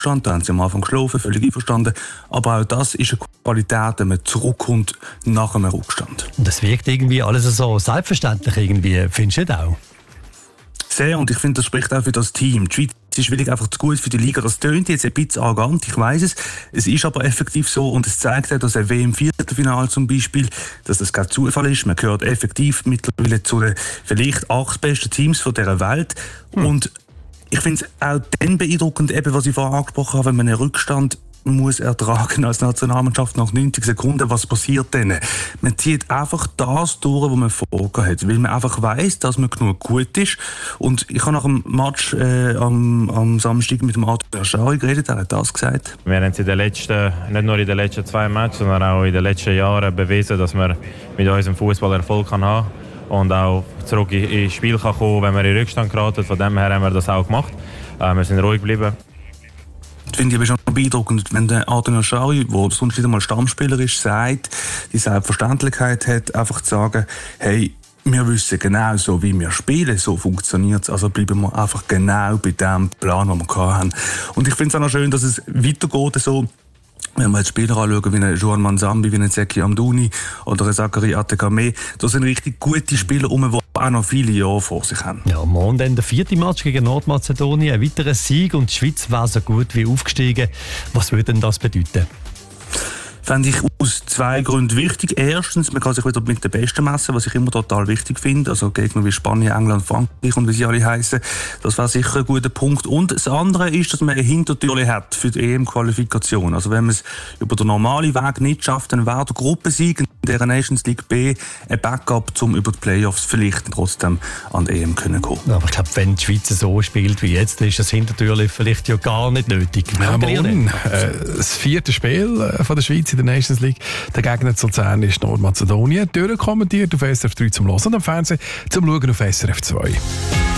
Rückstand, da haben sie am Anfang geschlafen, völlig einverstanden. Aber auch das ist eine Qualität, wenn man zurückkommt nach einem Rückstand. Und das wirkt irgendwie alles so selbstverständlich irgendwie, findest du das auch? Sehr, und ich finde, das spricht auch für das Team. Die Schweiz ist wirklich einfach zu gut für die Liga. Das tönt jetzt ein bisschen arrogant, ich weiss es. Es ist aber effektiv so und es zeigt auch, dass ein WM-Viertelfinale zum Beispiel, dass das kein Zufall ist. Man gehört effektiv mittlerweile zu den vielleicht 8 besten Teams von dieser Welt. Und ich finde es auch dann beeindruckend, eben, was ich vorher angesprochen habe, wenn man einen Rückstand muss ertragen als Nationalmannschaft nach 90 Sekunden. Was passiert dann? Man zieht einfach das durch, was man vorgegeben hat, weil man einfach weiss, dass man genug gut ist. Und ich habe nach dem Match am Samstag mit dem Adrian Schari geredet, er hat das gesagt. Wir haben in den letzten, nicht nur in den letzten 2 Matches, sondern auch in den letzten Jahren bewiesen, dass man mit unserem Fußball Erfolg haben kann und auch zurück ins Spiel kann kommen, wenn wir in Rückstand geraten. Von dem her haben wir das auch gemacht. Wir sind ruhig geblieben. Das finde ich aber schon beeindruckend, wenn der Adrian Schari, der sonst wieder mal Stammspieler ist, sagt, die Selbstverständlichkeit hat, einfach zu sagen, hey, wir wissen genau so, wie wir spielen, so funktioniert es. Also bleiben wir einfach genau bei dem Plan, den wir hatten. Und ich finde es auch noch schön, dass es weitergeht so. Wenn wir jetzt Spieler anschauen, wie einen Juan Manzambi, wie einen Zeki Amdouni oder einen Zachary Atekame, das sind richtig gute Spieler, die auch noch viele Jahre vor sich haben. Ja, morgen dann der 4. Match gegen Nordmazedonien, ein weiterer Sieg und die Schweiz wäre so gut wie aufgestiegen. Was würde denn das bedeuten? Fände ich aus 2 Gründen wichtig. Erstens, man kann sich wieder mit den Besten messen, was ich immer total wichtig finde. Also Gegner wie Spanien, England, Frankreich und wie sie alle heißen. Das wäre sicher ein guter Punkt. Und das andere ist, dass man eine Hintertür hat für die EM-Qualifikation. Also wenn man es über den normalen Weg nicht schafft, dann wäre der Gruppensieg in der Nations League B ein Backup, um über die Playoffs vielleicht trotzdem an die EM können kommen. Aber ich glaube, wenn die Schweiz so spielt wie jetzt, ist das Hintertür vielleicht ja gar nicht nötig. Ja, das 4. Spiel von der Schweiz in der Nations League. Der Gegner zu Luzern ist Nordmazedonien. Durchkommentiert auf SRF 3 zum Hören und am Fernsehen zum Schauen auf SRF 2.